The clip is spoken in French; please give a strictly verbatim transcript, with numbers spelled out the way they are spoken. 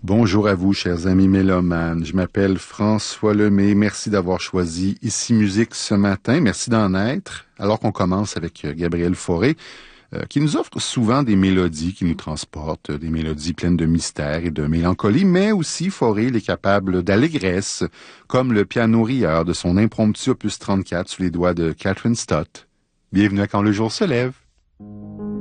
Bonjour à vous, chers amis mélomanes. Je m'appelle François Lemay. Merci d'avoir choisi Ici Musique ce matin. Merci d'en être. Alors qu'on commence avec Gabriel Fauré, euh, qui nous offre souvent des mélodies qui nous transportent, des mélodies pleines de mystère et de mélancolie, mais aussi Fauré, il est capable d'allégresse, comme le piano rieur de son impromptu opus trente-quatre sous les doigts de Catherine Stott. Bienvenue à Quand le jour se lève.